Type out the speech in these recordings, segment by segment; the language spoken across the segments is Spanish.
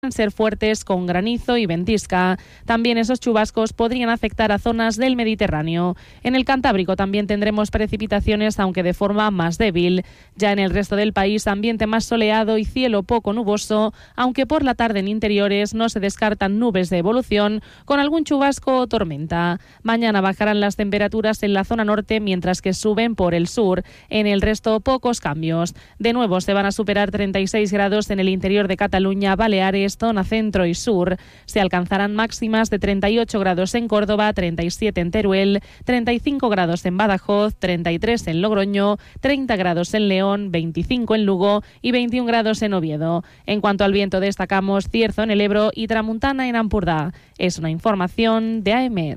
ser fuertes con granizo y ventisca. También esos chubascos podrían afectar a zonas del Mediterráneo. En el Cantábrico también tendremos precipitaciones, aunque de forma más débil. Ya en el resto del país, ambiente más soleado y cielo poco nuboso, aunque por la tarde en interiores no se descartan nubes de evolución con algún chubasco o tormenta. Mañana bajarán las temperaturas en la zona norte, mientras que suben por el sur. En el resto, pocos cambios. De nuevo se van a superar 36 grados en el interior de Cataluña, Baleares, zona centro y sur. Se alcanzarán máximas de 38 grados en Córdoba, 37 en Teruel, 35 grados en Badajoz, 33 en Logroño, 30 grados en León, 25 en Lugo y 21 grados en Oviedo. En cuanto al viento, destacamos Cierzo en el Ebro y Tramuntana en Ampurdá. Es una información de AEMET.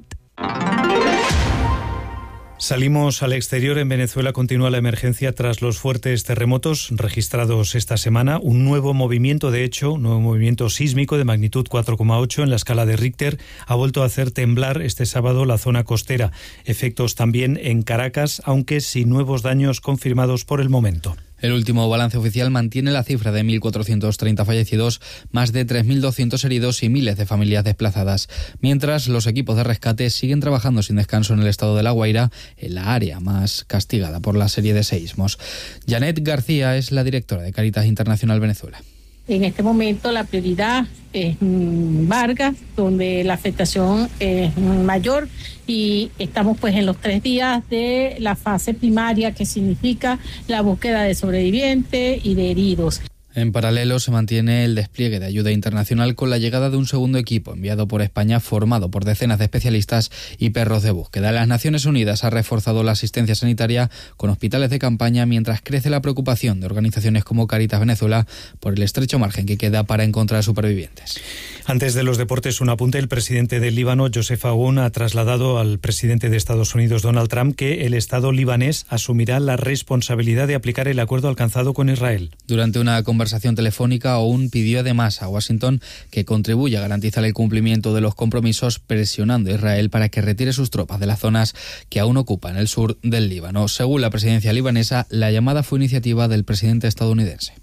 Salimos al exterior. En Venezuela continúa la emergencia tras los fuertes terremotos registrados esta semana. Un nuevo movimiento sísmico de magnitud 4,8 en la escala de Richter ha vuelto a hacer temblar este sábado la zona costera. Efectos también en Caracas, aunque sin nuevos daños confirmados por el momento. El último balance oficial mantiene la cifra de 1.430 fallecidos, más de 3.200 heridos y miles de familias desplazadas. Mientras, los equipos de rescate siguen trabajando sin descanso en el estado de La Guaira, en la área más castigada por la serie de seísmos. Janet García es la directora de Cáritas Internacional Venezuela. En este momento la prioridad es Vargas, donde la afectación es mayor, y estamos pues en los 3 días de la fase primaria, que significa la búsqueda de sobrevivientes y de heridos. En paralelo se mantiene el despliegue de ayuda internacional con la llegada de un segundo equipo enviado por España, formado por decenas de especialistas y perros de búsqueda. Las Naciones Unidas ha reforzado la asistencia sanitaria con hospitales de campaña, mientras crece la preocupación de organizaciones como Cáritas Venezuela por el estrecho margen que queda para encontrar supervivientes. Antes de los deportes, un apunte. El presidente del Líbano, Joseph Aoun, ha trasladado al presidente de Estados Unidos, Donald Trump, que el Estado libanés asumirá la responsabilidad de aplicar el acuerdo alcanzado con Israel. Durante una conversación telefónica, Aoun pidió además a Washington que contribuya a garantizar el cumplimiento de los compromisos, presionando a Israel para que retire sus tropas de las zonas que aún ocupan el sur del Líbano. Según la presidencia libanesa, la llamada fue iniciativa del presidente estadounidense.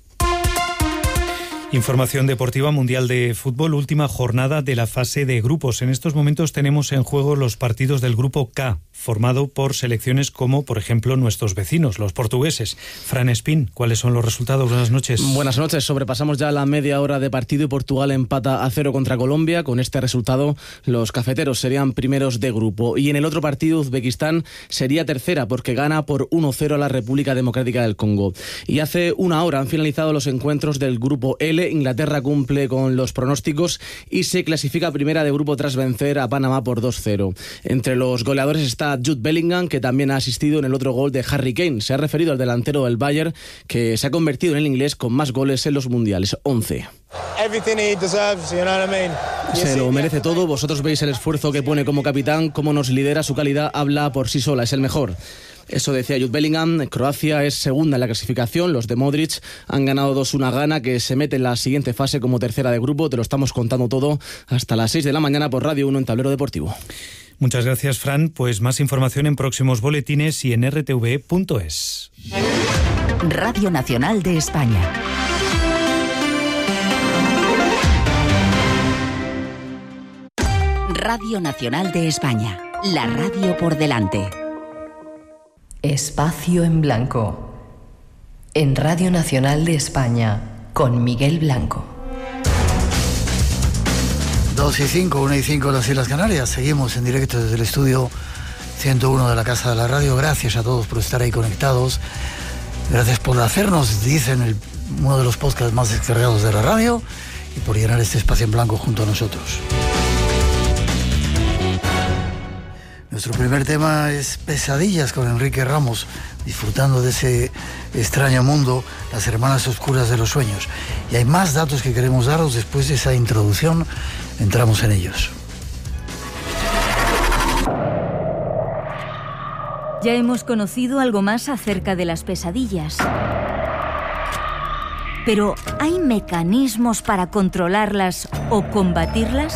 Información deportiva. Mundial de fútbol, última jornada de la fase de grupos. En estos momentos tenemos en juego los partidos del grupo K, formado por selecciones como, por ejemplo, nuestros vecinos, los portugueses. Fran Espín, ¿cuáles son los resultados? Buenas noches. Buenas noches. Sobrepasamos ya la media hora de partido y Portugal empata a 0 contra Colombia. Con este resultado, los cafeteros serían primeros de grupo. Y en el otro partido, Uzbekistán sería tercera, porque gana por 1-0 a la República Democrática del Congo. Y hace una hora han finalizado los encuentros del grupo L. Inglaterra cumple con los pronósticos y se clasifica primera de grupo tras vencer a Panamá por 2-0. Entre los goleadores está Jude Bellingham, que también ha asistido en el otro gol de Harry Kane. Se ha referido al delantero del Bayern, que se ha convertido en el inglés con más goles en los mundiales, 11. Se lo merece todo. Vosotros veis el esfuerzo que pone como capitán, cómo nos lidera, su calidad habla por sí sola, es el mejor. Eso decía Jude Bellingham. Croacia es segunda en la clasificación. Los de Modric han ganado 2-1 a Ghana, que se mete en la siguiente fase como tercera de grupo. Te lo estamos contando todo hasta las 6 de la mañana por Radio 1 en Tablero Deportivo. Muchas gracias, Fran. Pues más información en próximos boletines y en rtv.es. Radio Nacional de España. Radio Nacional de España. La radio por delante. Espacio en Blanco. En Radio Nacional de España, con Miguel Blanco. 2:05, 1:05 las Islas Canarias. Seguimos en directo desde el estudio 101 de la Casa de la Radio. Gracias a todos por estar ahí conectados. Gracias por hacernos, dicen, uno de los podcasts más descargados de la radio, y por llenar este espacio en blanco junto a nosotros. Nuestro primer tema es Pesadillas, con Enrique Ramos, disfrutando de ese extraño mundo, las hermanas oscuras de los sueños. Y hay más datos que queremos daros. Después de esa introducción, entramos en ellos. Ya hemos conocido algo más acerca de las pesadillas. Pero, ¿hay mecanismos para controlarlas o combatirlas?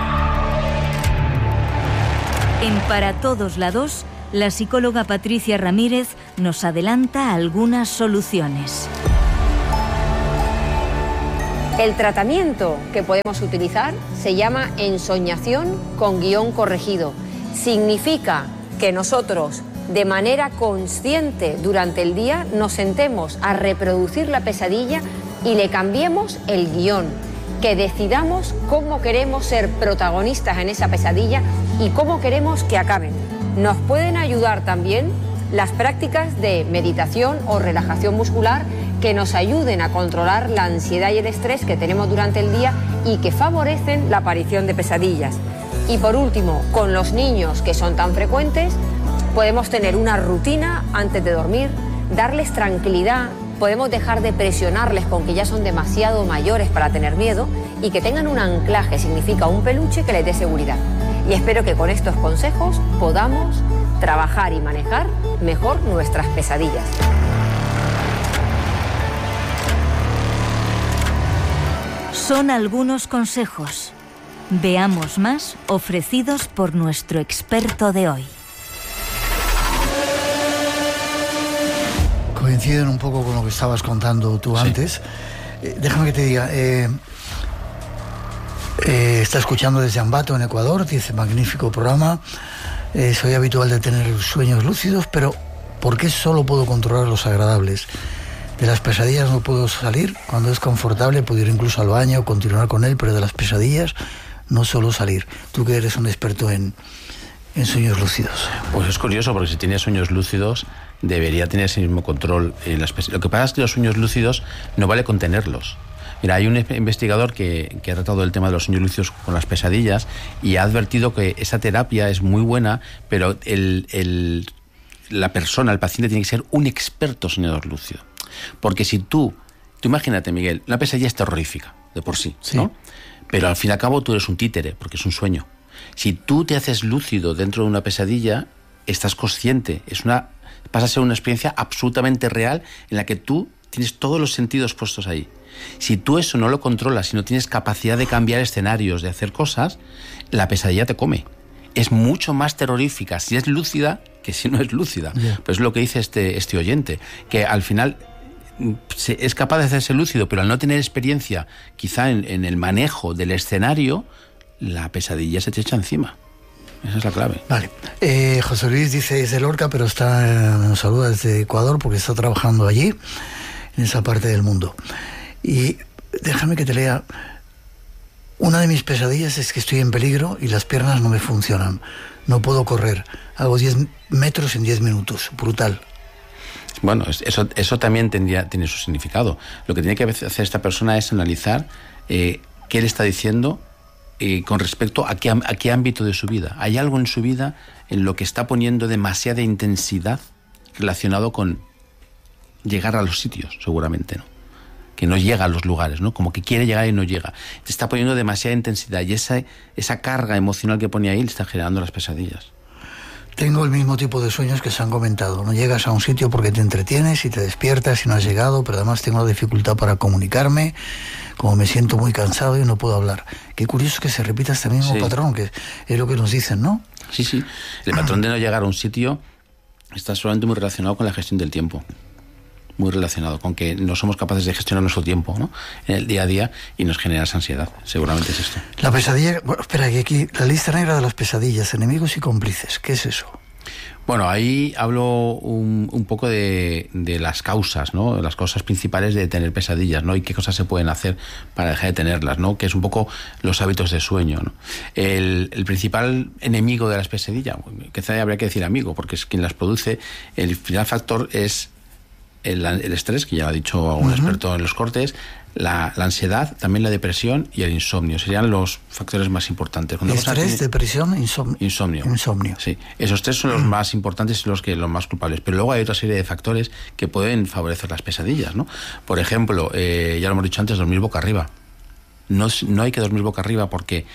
En Para Todos Lados, la psicóloga Patricia Ramírez nos adelanta algunas soluciones. El tratamiento que podemos utilizar se llama ensoñación con guión corregido. Significa que nosotros, de manera consciente durante el día, nos sentemos a reproducir la pesadilla y le cambiemos el guión, que decidamos cómo queremos ser protagonistas en esa pesadilla y cómo queremos que acaben. Nos pueden ayudar también las prácticas de meditación o relajación muscular que nos ayuden a controlar la ansiedad y el estrés que tenemos durante el día y que favorecen la aparición de pesadillas. Y por último, con los niños que son tan frecuentes, podemos tener una rutina antes de dormir, darles tranquilidad, podemos dejar de presionarles con que ya son demasiado mayores para tener miedo y que tengan un anclaje, significa un peluche que les dé seguridad. Y espero que con estos consejos podamos trabajar y manejar mejor nuestras pesadillas. Son algunos consejos. Veamos más ofrecidos por nuestro experto de hoy. Coinciden un poco con lo que estabas contando tú antes. Déjame que te diga, está escuchando desde Ambato, en Ecuador, dice, magnífico programa. Soy habitual de tener sueños lúcidos, pero ¿por qué solo puedo controlar los agradables? De las pesadillas no puedo salir. Cuando es confortable puedo ir incluso al baño, continuar con él, pero de las pesadillas no suelo salir. Tú que eres un experto en sueños lúcidos. Pues es curioso, porque si tienes sueños lúcidos debería tener ese mismo control en las pesadillas. Lo que pasa es que los sueños lúcidos no vale contenerlos. Mira, hay un investigador que ha tratado el tema de los sueños lúcidos con las pesadillas y ha advertido que esa terapia es muy buena, pero la persona, el paciente, tiene que ser un experto soñador lúcido. Porque si tú imagínate, Miguel, una pesadilla es terrorífica de por sí, ¿no? Pero al fin y al cabo tú eres un títere, porque es un sueño. Si tú te haces lúcido dentro de una pesadilla, estás consciente, pasa a ser una experiencia absolutamente real en la que tú tienes todos los sentidos puestos ahí. Si tú eso no lo controlas, si no tienes capacidad de cambiar escenarios, de hacer cosas, la pesadilla te come. Es mucho más terrorífica si es lúcida que si no es lúcida. Yeah. Pues es lo que dice este oyente, que al final es capaz de hacerse lúcido, pero al no tener experiencia quizá en el manejo del escenario, la pesadilla se te echa encima. Esa es la clave. Vale. José Luis dice desde Lorca, pero nos saluda desde Ecuador porque está trabajando allí, en esa parte del mundo. Y déjame que te lea. Una de mis pesadillas es que estoy en peligro y las piernas no me funcionan. No puedo correr. Hago 10 metros en 10 minutos. Brutal. Bueno, eso también tiene su significado. Lo que tiene que hacer esta persona es analizar qué le está diciendo con respecto a qué ámbito de su vida. ¿Hay algo en su vida en lo que está poniendo demasiada intensidad relacionado con llegar a los sitios? Seguramente, ¿no? Que no llega a los lugares, ¿no? Como que quiere llegar y no llega. Te está poniendo demasiada intensidad y esa carga emocional que pone ahí le está generando las pesadillas. Tengo el mismo tipo de sueños que se han comentado. No llegas a un sitio porque te entretienes y te despiertas y no has llegado, pero además tengo la dificultad para comunicarme, como me siento muy cansado y no puedo hablar. Qué curioso que se repita este mismo patrón, que es lo que nos dicen, ¿no? Sí. El patrón de no llegar a un sitio está solamente muy relacionado con la gestión del tiempo. Muy relacionado con que no somos capaces de gestionar nuestro tiempo, ¿no? En el día a día, y nos genera esa ansiedad. Seguramente es esto. La pesadilla... Bueno, espera, que aquí la lista negra de las pesadillas, enemigos y cómplices. ¿Qué es eso? Bueno, ahí hablo un poco de las causas, ¿no? Las causas principales de tener pesadillas, ¿no? Y qué cosas se pueden hacer para dejar de tenerlas, ¿no? Que es un poco los hábitos de sueño, ¿no? El principal enemigo de las pesadillas, quizá habría que decir amigo, porque es quien las produce. El principal factor es el estrés, que ya ha dicho un experto en los cortes, la ansiedad, también la depresión y el insomnio. Serían los factores más importantes. Estrés, depresión, insomnio. Sí, esos tres son los más importantes y los más culpables. Pero luego hay otra serie de factores que pueden favorecer las pesadillas, ¿no? Por ejemplo, ya lo hemos dicho antes, dormir boca arriba. No hay que dormir boca arriba porque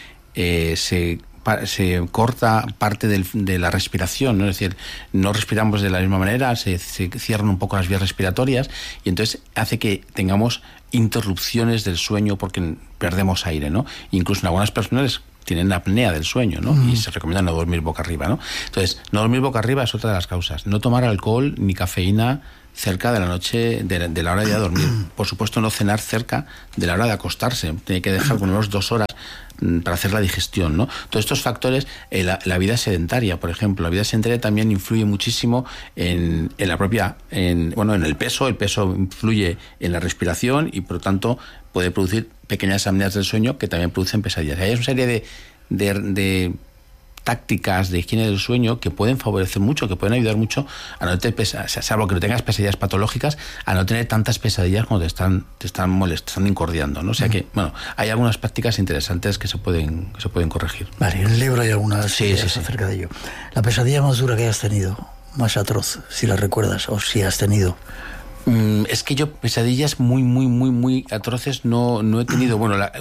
se corta parte de la respiración, ¿no? Es decir, no respiramos de la misma manera, se cierran un poco las vías respiratorias y entonces hace que tengamos interrupciones del sueño porque perdemos aire, ¿no? Incluso en algunas personas tienen apnea del sueño, ¿no? Y se recomienda no dormir boca arriba, ¿no? Entonces, no dormir boca arriba es otra de las causas. No tomar alcohol ni cafeína cerca de la noche, de la hora de dormir. Por supuesto, no cenar cerca de la hora de acostarse. Tiene que dejar por lo menos 2 horas para hacer la digestión, ¿no? Todos estos factores, la vida sedentaria, por ejemplo, la vida sedentaria también influye muchísimo en la propia, en el peso. El peso influye en la respiración y, por lo tanto, puede producir pequeñas apneas del sueño que también producen pesadillas. Hay una serie de tácticas de higiene del sueño que pueden favorecer mucho, que pueden ayudar mucho a no tener salvo que no tengas pesadillas patológicas, a no tener tantas pesadillas cuando te están molestando, incordiando, ¿no? O sea que, bueno, hay algunas prácticas interesantes que se pueden corregir. Vale, en el libro hay algunas ideas acerca de ello. La pesadilla más dura que hayas tenido, más atroz, si la recuerdas o si has tenido. Es que yo pesadillas muy atroces no he tenido. Bueno, la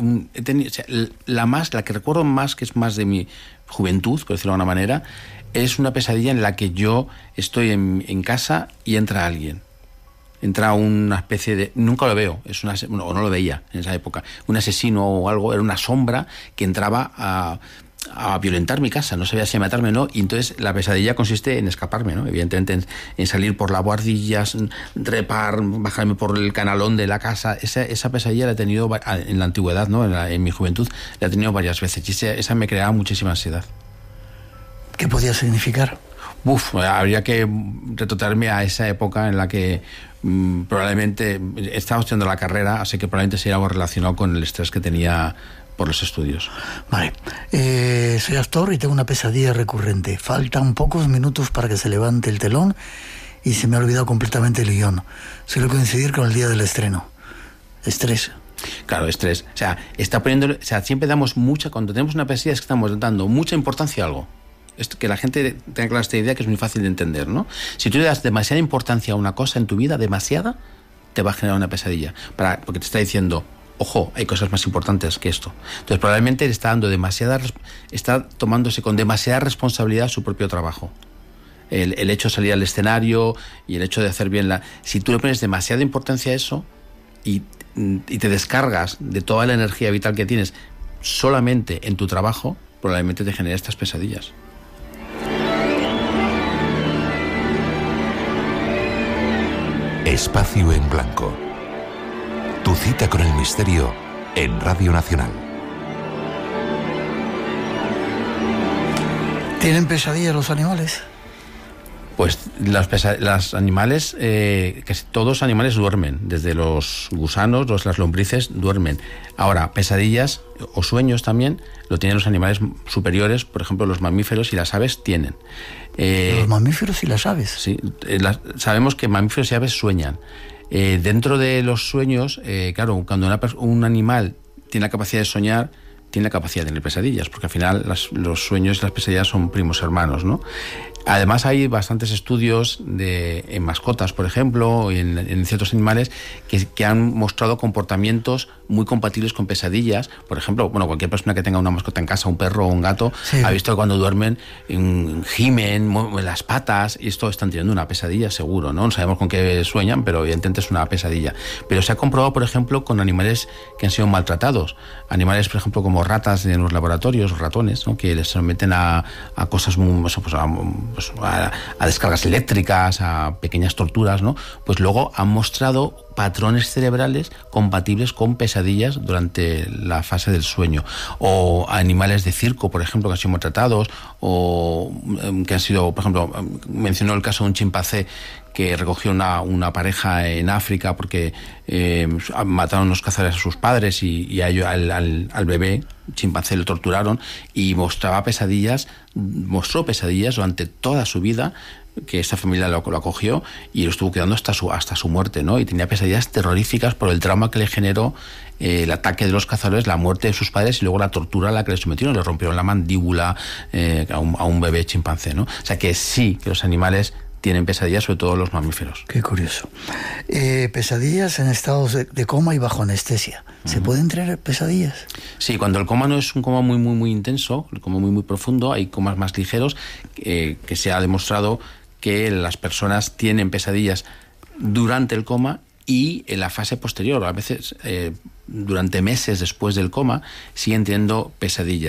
que recuerdo más, que es más de mi juventud, por decirlo de alguna manera, es una pesadilla en la que yo estoy en casa y entra alguien. Entra una especie de... Nunca lo veo, o no lo veía en esa época. Un asesino o algo, era una sombra que entraba a violentar mi casa, no sabía si matarme o no, y entonces la pesadilla consiste en escaparme, ¿no? Evidentemente en salir por las buhardillas, trepar, bajarme por el canalón de la casa. Esa pesadilla la he tenido en la antigüedad, ¿no? En mi juventud la he tenido varias veces, y esa me creaba muchísima ansiedad. ¿Qué podía significar? Habría que retrotraerme a esa época en la que probablemente estaba estudiando la carrera, así que probablemente sería algo relacionado con el estrés que tenía por los estudios. Vale. Soy actor y tengo una pesadilla recurrente. Faltan pocos minutos para que se levante el telón y se me ha olvidado completamente el guión. Suele coincidir con el día del estreno. Estrés. Claro, estrés. O sea, siempre damos cuando tenemos una pesadilla es que estamos dando mucha importancia a algo. Que la gente tenga clara esta idea, que es muy fácil de entender, ¿no? Si tú le das demasiada importancia a una cosa en tu vida, demasiada, te va a generar una pesadilla. Porque te está diciendo, ojo, hay cosas más importantes que esto. Entonces probablemente le está tomándose con demasiada responsabilidad su propio trabajo. El hecho de salir al escenario y el hecho de hacer bien si tú le pones demasiada importancia a eso y te descargas de toda la energía vital que tienes solamente en tu trabajo, probablemente te genere estas pesadillas. Espacio en Blanco. Tu cita con el misterio en Radio Nacional. ¿Tienen pesadillas los animales? Pues los animales, casi todos los animales duermen, desde los gusanos, las lombrices duermen. Ahora, pesadillas o sueños también lo tienen los animales superiores, por ejemplo, los mamíferos y las aves tienen. ¿Los mamíferos y las aves? Sí, sabemos que mamíferos y aves sueñan. Dentro de los sueños, claro, cuando un animal tiene la capacidad de soñar, tiene la capacidad de tener pesadillas, porque al final los sueños y las pesadillas son primos hermanos, ¿no? Además hay bastantes estudios en mascotas, por ejemplo, y en ciertos animales que han mostrado comportamientos muy compatibles con pesadillas. Por ejemplo, cualquier persona que tenga una mascota en casa, un perro o un gato, ha visto que cuando duermen gimen, mueven las patas, y esto están teniendo una pesadilla seguro, ¿no? No sabemos con qué sueñan, pero evidentemente es una pesadilla. Pero se ha comprobado, por ejemplo, con animales que han sido maltratados. Animales, por ejemplo, como ratas en los laboratorios, ratones, ¿no? Que les someten a cosas muy... a descargas eléctricas, a pequeñas torturas, ¿no? Pues luego han mostrado patrones cerebrales compatibles con pesadillas durante la fase del sueño. O animales de circo, por ejemplo, que han sido maltratados, o que han sido, por ejemplo, mencionó el caso de un chimpancé que recogió una pareja en África porque mataron los cazadores a sus padres y al bebé chimpancé lo torturaron, y mostró pesadillas durante toda su vida, que esta familia lo acogió y lo estuvo quedando hasta su muerte, ¿no? Y tenía pesadillas terroríficas por el trauma que le generó el ataque de los cazadores, la muerte de sus padres y luego la tortura a la que le sometieron, le rompieron la mandíbula a un bebé chimpancé, ¿no? O sea que sí, que los animales tienen pesadillas, sobre todo los mamíferos. Qué curioso. Pesadillas en estados de coma y bajo anestesia. ¿Se pueden tener pesadillas? Sí, cuando el coma no es un coma muy, muy, muy intenso, el coma muy, muy profundo, hay comas más ligeros, que se ha demostrado que las personas tienen pesadillas durante el coma y en la fase posterior. A veces, durante meses después del coma, siguen teniendo pesadillas.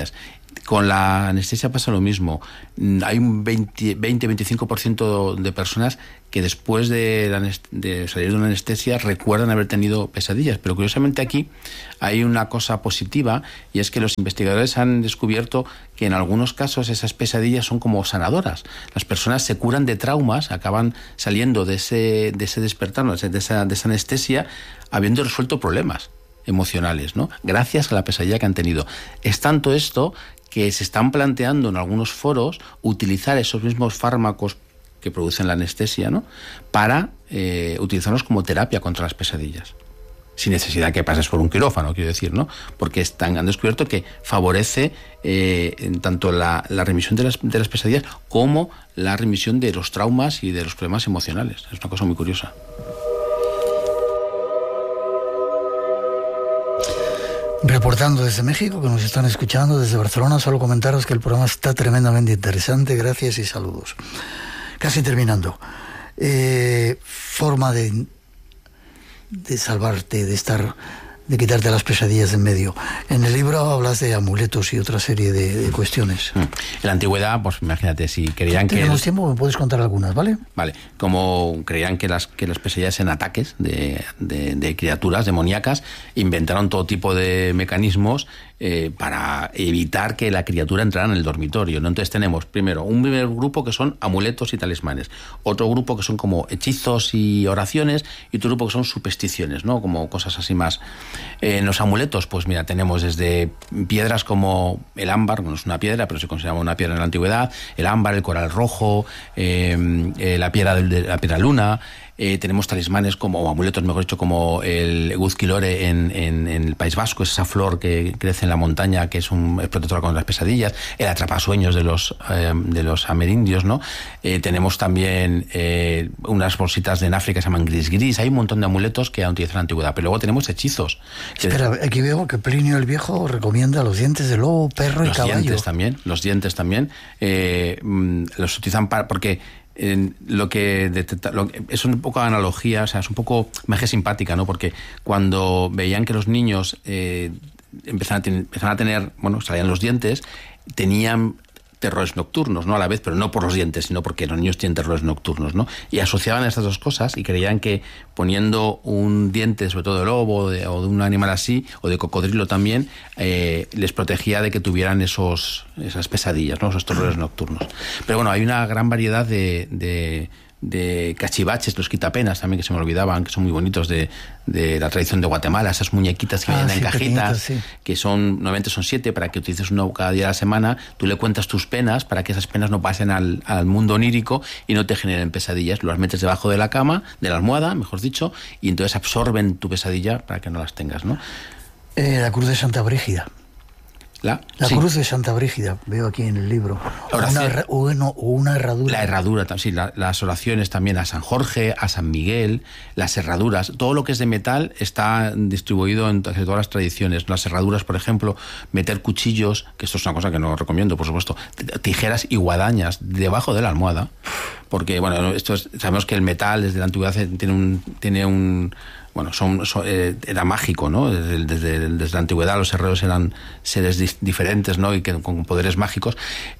Con la anestesia pasa lo mismo. Hay un 20-25% de personas que después de salir de una anestesia recuerdan haber tenido pesadillas. Pero curiosamente aquí hay una cosa positiva, y es que los investigadores han descubierto que en algunos casos esas pesadillas son como sanadoras. Las personas se curan de traumas, acaban saliendo de ese despertar, de esa anestesia, habiendo resuelto problemas emocionales, ¿no? Gracias a la pesadilla que han tenido. Es tanto esto que se están planteando en algunos foros utilizar esos mismos fármacos que producen la anestesia, ¿no?, para utilizarlos como terapia contra las pesadillas, sin necesidad que pases por un quirófano, quiero decir, ¿no? Porque han descubierto que favorece tanto la remisión de las pesadillas como la remisión de los traumas y de los problemas emocionales. Es una cosa muy curiosa. Reportando desde México, que nos están escuchando desde Barcelona, solo comentaros que el programa está tremendamente interesante. Gracias y saludos. Casi terminando. Forma de salvarte, de quitarte las pesadillas de en medio. En el libro hablas de amuletos y otra serie de cuestiones. En la antigüedad, pues imagínate, si creían que... Tenemos tiempo, me puedes contar algunas, ¿vale? Vale, como creían que las pesadillas eran ataques de criaturas demoníacas, inventaron todo tipo de mecanismos para evitar que la criatura entrara en el dormitorio, ¿no? Entonces tenemos primero un primer grupo que son amuletos y talismanes, otro grupo que son como hechizos y oraciones, y otro grupo que son supersticiones, ¿no?, como cosas así más. En los amuletos, pues mira, tenemos desde piedras como el ámbar, no es una piedra, pero se consideraba una piedra en la antigüedad, el ámbar, el coral rojo, la piedra luna. Tenemos talismanes o amuletos, mejor dicho, como el Eguzquilore en el País Vasco, esa flor que crece en la montaña, que es protectora contra las pesadillas, el atrapasueños de los amerindios, ¿no? Tenemos también unas bolsitas en África que se llaman gris. Hay un montón de amuletos que han utilizado en la antigüedad, pero luego tenemos hechizos. Espera, aquí veo que Plinio el Viejo recomienda los dientes de lobo, perro y caballo. Los dientes también los utilizan porque es un poco analogía, o sea, es un poco magia simpática, ¿no? Porque cuando veían que los niños empezaban a tener, salían los dientes, tenían terrores nocturnos, ¿no?, a la vez, pero no por los dientes, sino porque los niños tienen terrores nocturnos, ¿no? Y asociaban estas dos cosas y creían que poniendo un diente, sobre todo de lobo o de un animal así, o de cocodrilo también, les protegía de que tuvieran esas pesadillas, ¿no?, esos terrores nocturnos. Pero bueno, hay una gran variedad de cachivaches, los quitapenas también, que se me olvidaban, que son muy bonitos, de la tradición de Guatemala, esas muñequitas que vienen en cajitas, que normalmente son 7, para que utilices uno cada día de la semana. Tú le cuentas tus penas para que esas penas no pasen al mundo onírico y no te generen pesadillas. Las metes debajo de la cama, de la almohada, mejor dicho, y entonces absorben tu pesadilla para que no las tengas, ¿no? La cruz de Santa Brígida. La cruz de Santa Brígida, veo aquí en el libro. Una herradura. La herradura, sí, las oraciones también a San Jorge, a San Miguel, las herraduras. Todo lo que es de metal está distribuido en todas las tradiciones. Las herraduras, por ejemplo, meter cuchillos, que esto es una cosa que no recomiendo, por supuesto, tijeras y guadañas debajo de la almohada, porque, sabemos que el metal desde la antigüedad tiene un era mágico, ¿no? Desde la antigüedad los herreros eran seres diferentes, ¿no?, y con poderes mágicos.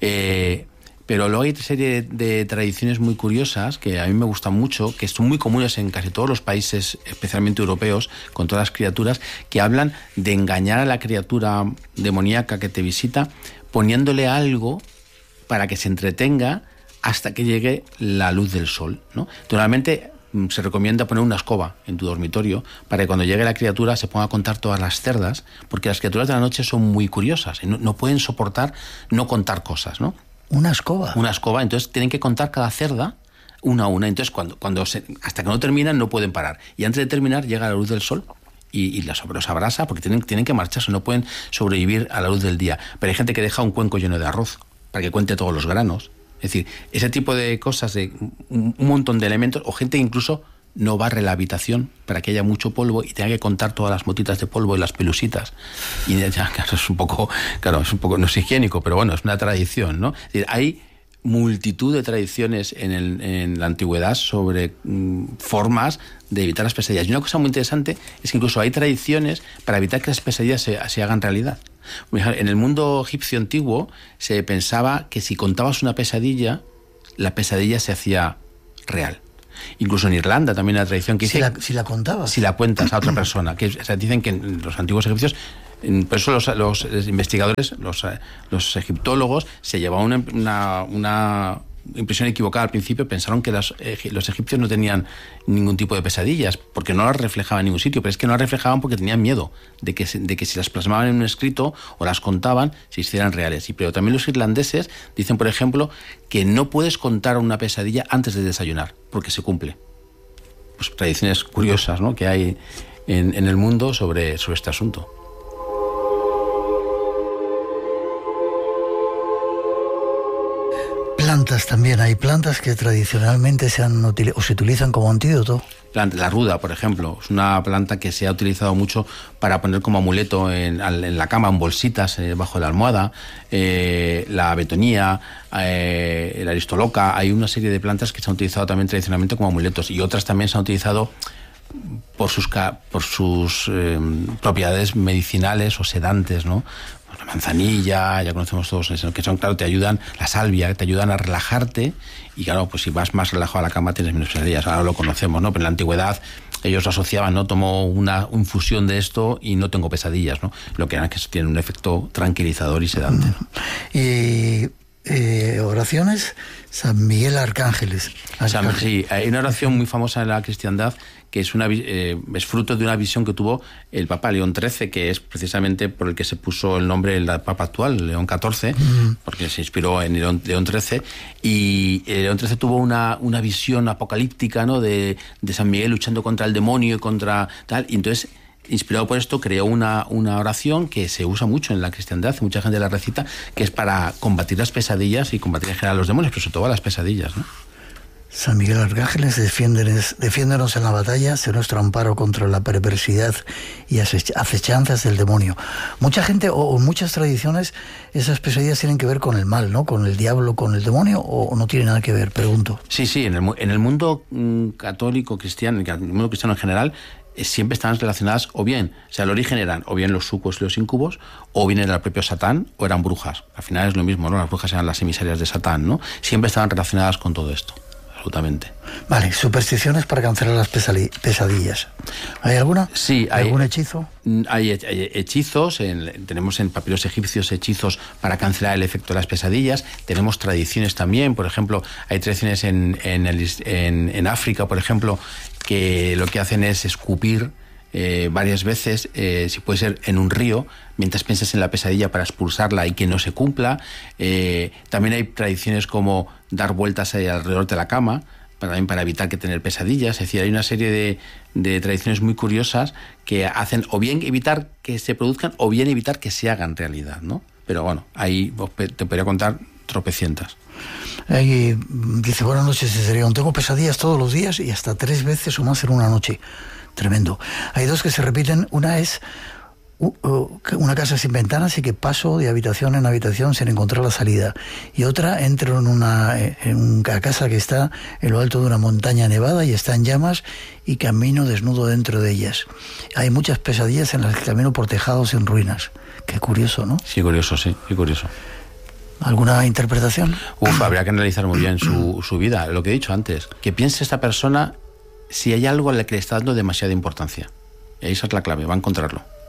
Pero luego hay una serie de tradiciones muy curiosas que a mí me gustan mucho, que son muy comunes en casi todos los países, especialmente europeos, con todas las criaturas, que hablan de engañar a la criatura demoníaca que te visita, poniéndole algo para que se entretenga hasta que llegue la luz del sol, ¿no? Normalmente se recomienda poner una escoba en tu dormitorio para que cuando llegue la criatura se ponga a contar todas las cerdas, porque las criaturas de la noche son muy curiosas y no pueden soportar no contar cosas, ¿no? Una escoba, entonces tienen que contar cada cerda una a una. Entonces hasta que no terminan no pueden parar, y antes de terminar llega la luz del sol y los abrasa, porque tienen que marcharse, no pueden sobrevivir a la luz del día. Pero hay gente que deja un cuenco lleno de arroz para que cuente todos los granos. Es decir, ese tipo de cosas, de un montón de elementos, o gente que incluso no barre la habitación para que haya mucho polvo y tenga que contar todas las motitas de polvo y las pelusitas. Y ya, es un poco, no es higiénico, pero bueno, es una tradición, ¿no? Es decir, hay multitud de tradiciones en la antigüedad sobre formas de evitar las pesadillas. Y una cosa muy interesante es que incluso hay tradiciones para evitar que las pesadillas se hagan realidad. En el mundo egipcio antiguo se pensaba que si contabas una pesadilla, la pesadilla se hacía real. Incluso en Irlanda también hay una tradición que dice... Si la contabas. Si la cuentas a otra persona. O sea, dicen que los antiguos egipcios... Por eso los investigadores, los egiptólogos, se llevaban una impresión equivocada al principio. Pensaron que los egipcios no tenían ningún tipo de pesadillas, porque no las reflejaban en ningún sitio, pero es que no las reflejaban porque tenían miedo de que si las plasmaban en un escrito o las contaban, se hicieran reales. Pero también los irlandeses dicen, por ejemplo, que no puedes contar una pesadilla antes de desayunar, porque se cumple. Pues tradiciones curiosas, ¿no?, que hay en el mundo sobre este asunto. Plantas también, hay plantas que tradicionalmente se utilizan como antídoto. La ruda, por ejemplo, es una planta que se ha utilizado mucho para poner como amuleto en la cama, en bolsitas bajo la almohada. La betonía, el aristoloca, hay una serie de plantas que se han utilizado también tradicionalmente como amuletos, y otras también se han utilizado por sus propiedades medicinales o sedantes, ¿no? La manzanilla, ya conocemos todos, que son, claro, te ayudan, la salvia, te ayudan a relajarte, y claro, pues si vas más relajado a la cama tienes menos pesadillas. Ahora lo conocemos, ¿no? Pero en la antigüedad ellos lo asociaban, ¿no? Tomo una infusión de esto y no tengo pesadillas, ¿no? Lo que era que tiene un efecto tranquilizador y sedante, ¿no? Y oraciones, San Miguel Arcángeles. Sí, hay una oración muy famosa en la cristiandad que es fruto de una visión que tuvo el Papa León XIII, que es precisamente por el que se puso el nombre del Papa actual, León XIV, porque se inspiró en León XIII, y León XIII tuvo una visión apocalíptica, ¿no?, de San Miguel luchando contra el demonio y contra tal, y entonces, inspirado por esto, creó una oración que se usa mucho en la cristiandad, mucha gente la recita, que es para combatir las pesadillas y combatir en general los demonios, pero sobre todo las pesadillas, ¿no? San Miguel Arcángeles, defiéndenos en la batalla, sé nuestro amparo contra la perversidad y acechanzas del demonio. Mucha gente, o en muchas tradiciones, esas pesadillas tienen que ver con el mal, ¿no? Con el diablo, con el demonio, o no tiene nada que ver, pregunto. Sí, en el mundo católico, cristiano, en el mundo cristiano en general, siempre están relacionadas, o bien, o sea, el origen eran o bien los sucubos y los incubos, o bien era el propio Satán, o eran brujas. Al final es lo mismo, ¿no? Las brujas eran las emisarias de Satán, ¿no? Siempre estaban relacionadas con todo esto. Absolutamente. Vale, supersticiones para cancelar las pesadillas. ¿Hay alguna? Sí. ¿Algún hechizo? Hay hechizos, tenemos en papiros egipcios hechizos para cancelar el efecto de las pesadillas. Tenemos tradiciones también, por ejemplo, hay tradiciones en África, por ejemplo, que lo que hacen es escupir varias veces, si puede ser en un río, mientras piensas en la pesadilla para expulsarla y que no se cumpla. También hay tradiciones como dar vueltas alrededor de la cama, también para evitar que tener pesadillas. Es decir, hay una serie de tradiciones muy curiosas que hacen o bien evitar que se produzcan o bien evitar que se hagan realidad, ¿no? Pero bueno, ahí te podría contar tropecientas. Dice, buenas noches, Cesarión. Tengo pesadillas todos los días y hasta 3 veces o más en una noche. Tremendo. Hay 2 que se repiten. Una es una casa sin ventanas y que paso de habitación en habitación sin encontrar la salida. Y otra, entro en una casa que está en lo alto de una montaña nevada y está en llamas y camino desnudo dentro de ellas. Hay muchas pesadillas en las que camino por tejados en ruinas. Qué curioso, ¿no? Sí, curioso, sí, qué curioso. ¿Alguna interpretación? Habría que analizar muy bien su vida. Lo que he dicho antes, que piense esta persona si hay algo a la que le está dando demasiada importancia. Y esa es la clave, va a encontrarlo.